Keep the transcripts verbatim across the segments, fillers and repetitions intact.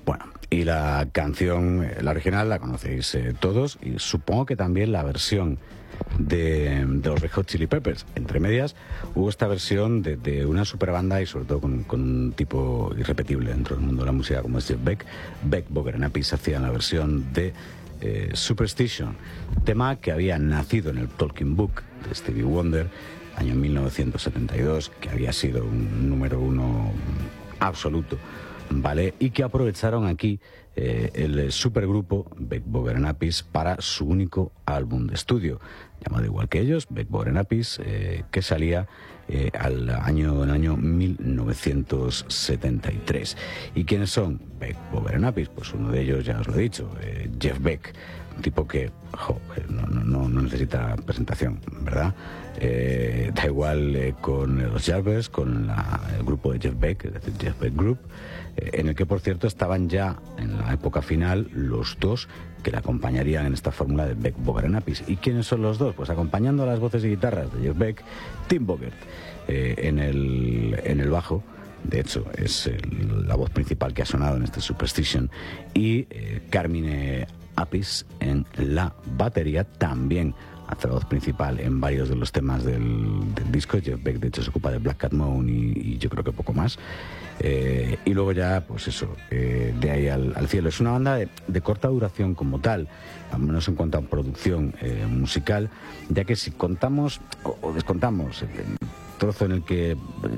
Bueno, y la canción, la original, la conocéis eh, todos, y supongo que también la versión de, de los Red Hot Chili Peppers. Entre medias hubo esta versión de, de una super banda y sobre todo con, con un tipo irrepetible dentro del mundo de la música como es Jeff Beck. Beck, Boger and Appice hacían la versión de eh, Superstition, tema que había nacido en el Talking Book de Stevie Wonder, año mil novecientos setenta y dos, que había sido un número uno absoluto, ¿vale? Y que aprovecharon aquí eh, el supergrupo Beck, Boger and Appice para su único álbum de estudio, llamado igual que ellos, Beck, Boger and Appice, eh, que salía eh, al año, el año mil novecientos setenta y tres. ¿Y quiénes son Beck, Boger and Appice? Pues uno de ellos, ya os lo he dicho, eh, Jeff Beck, un tipo que jo, no, no, no necesita presentación, ¿verdad? Eh, da igual eh, con los Yardbirds, con la, el grupo de Jeff Beck, es decir, Jeff Beck Group, eh, en el que, por cierto, estaban ya en la época final los dos que le acompañarían en esta fórmula de Beck, Boger and Appice. ¿Y quiénes son los dos? Pues acompañando a las voces y guitarras de Jeff Beck, Tim Bogert eh, en, el, en el bajo. De hecho, es el, la voz principal que ha sonado en este Superstition, y eh, Carmine Appice en la batería, también hace la voz principal en varios de los temas del, del disco. Jeff Beck, de hecho, se ocupa de Black Cat Moon y, y yo creo que poco más. Eh, y luego ya, pues eso, eh, de ahí al, al cielo. Es una banda de, de corta duración como tal, al menos en cuanto a producción eh, musical, ya que si contamos o, o descontamos el trozo en el que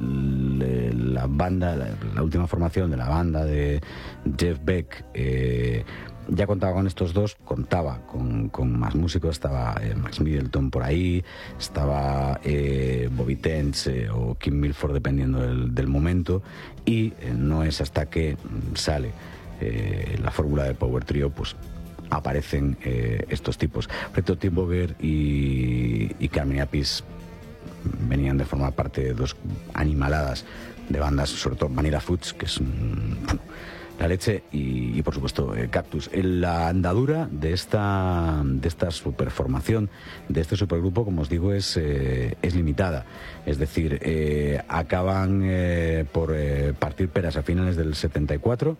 el, la banda, la, la última formación de la banda de Jeff Beck, eh, ya contaba con estos dos, contaba con, con más músicos, estaba eh, Max Middleton por ahí, estaba eh, Bobby Tench eh, o Kim Milford, dependiendo del, del momento, y eh, no es hasta que sale eh, la fórmula de Power Trio, pues aparecen eh, estos tipos. Por ejemplo, Tim Bogert y, y Carmine Appice venían de formar parte de dos animaladas de bandas, sobre todo Vanilla Fudge, que es un... la leche, y, y por supuesto eh, Cactus. La andadura de esta de esta superformación, de este supergrupo, como os digo, es, eh, es limitada. Es decir, eh, acaban eh, por eh, partir peras a finales del setenta y cuatro.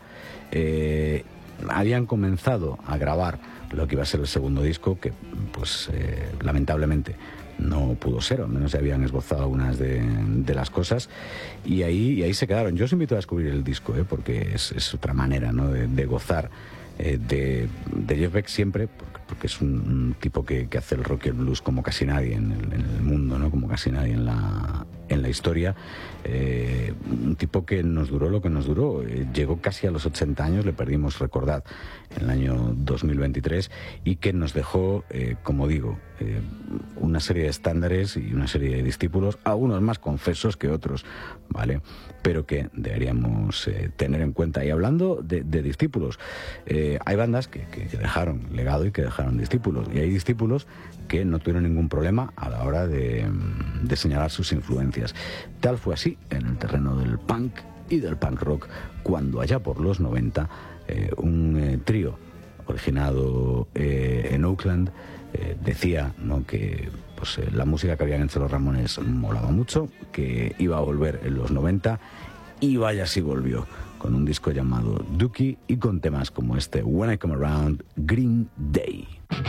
Eh, habían comenzado a grabar lo que iba a ser el segundo disco, que pues eh, lamentablemente no pudo ser, o al menos ya habían esbozado algunas de, de las cosas, y ahí, y ahí se quedaron. Yo os invito a descubrir el disco, ¿eh? Porque es, es otra manera, ¿no?, de, de gozar eh, de, de Jeff Beck siempre, porque, porque es un, un tipo que, que hace el rock y el blues como casi nadie en el, en el mundo, ¿no?, como casi nadie en la, en la historia. Eh, un tipo que nos duró lo que nos duró, eh, llegó casi a los ochenta años, le perdimos, recordad, en el año dos mil veintitrés, y que nos dejó, eh, como digo, eh, una serie de estándares y una serie de discípulos, algunos más confesos que otros, ¿vale?, pero que deberíamos eh, tener en cuenta. Y hablando de, de discípulos, eh, hay bandas que, que dejaron legado y que dejaron discípulos, y hay discípulos que no tuvieron ningún problema a la hora de, de señalar sus influencias. Tal fue así en el terreno del punk y del punk rock, cuando allá por los noventa eh, un eh, trío originado eh, en Oakland eh, decía, ¿no?, que pues, eh, la música que habían hecho los Ramones molaba mucho, que iba a volver en los noventa, y vaya si volvió, con un disco llamado Dookie y con temas como este When I Come Around, Green Day.